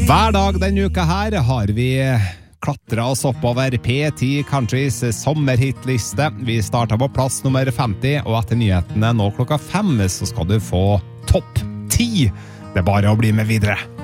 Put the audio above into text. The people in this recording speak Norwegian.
Hver dag denne uka her har vi klatret oss oppover P10 Countries sommerhitliste. Vi startet på plass nummer 50, og etter nyhetene nå klokka 5 så skal du få topp 10. Det er bare å bli med videre.